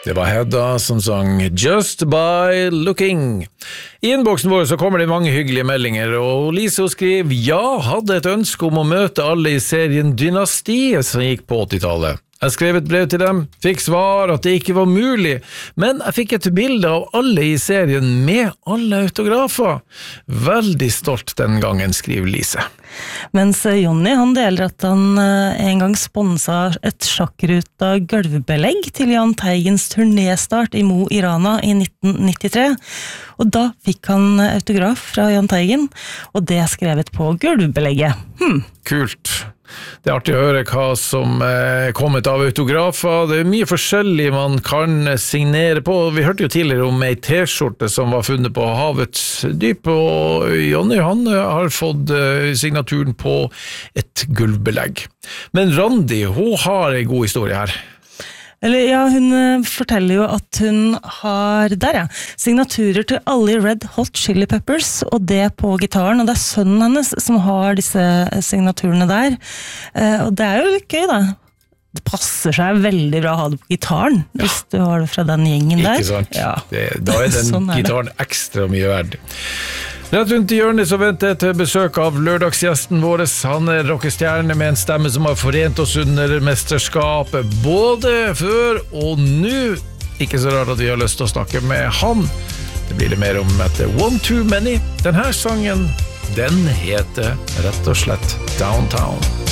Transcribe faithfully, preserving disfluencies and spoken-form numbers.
Det var Hedda som sang Just by Looking. I innboksen vår så kommer det mange hyggelige meldinger, og Lise skriver, ja, hadde et ønske om å møte alle i serien Dynastiet som gikk på åttitallet. Jeg skrev et brev til dem, fikk svar at det ikke var mulig, men jeg fikk et bilde av alle i serien med alle autografer. Veldig stolt den gangen, skriver Lise. Mens Jonny, han deler at han en gang sponset et sjakkruta gulvbelegg til Jahn Teigens turnéstart i Mo i Rana i nitten nittitre. Og da fikk han autograf fra Jahn Teigen, og det er skrevet på gulvbelegget. Hm. Kult. Det er artig å høre hva som er kommet av autografer. Det er mye forskjellig man kan signere på. Vi hørte jo tidligere om ei t-skjorte som var funnet på havets dyp, og Jonny han har fått signaturen på et gulvbelegg. Men Randi, hun har en god historie her. Eller ja, hun forteller jo at hun har, der ja, signaturer til alle Red Hot Chili Peppers, og det på gitaren, og det er sønnen hennes som har disse signaturene der. Og det er jo litt gøy da. Det passer seg veldig bra å ha det på gitaren, ja. Hvis du har det fra den gjengen der. Ikke sant? Ja. Det, da er den sånn er gitaren ekstra mye verd. Rett rundt i hjørnet så venter jeg til besøk av lørdagsgjesten vår. Han er rockestjerne med en stemme som har forent oss under mesterskapet, både før og nå. Ikke så rart at vi har lyst til å snakke med han. Det blir det mer om etter One Too Many. Denne sangen, den heter rett og slett Downtown.